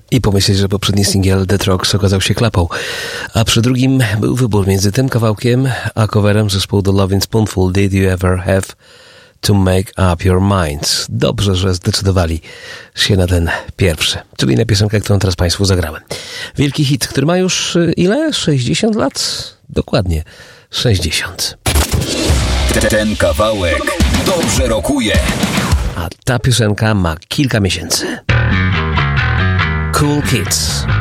I pomyśleć, że poprzedni singiel The Trogs okazał się klapą. A przy drugim był wybór między tym kawałkiem a coverem zespołu The Lovin' Spoonful Did You Ever Have to Make Up Your Mind. Dobrze, że zdecydowali się na ten pierwszy, czyli na piosenkę, którą teraz Państwu zagrałem. Wielki hit, który ma już ile? 60 lat? Dokładnie, 60. Ten kawałek dobrze rokuje. A ta piosenka ma kilka miesięcy. Cool Kids.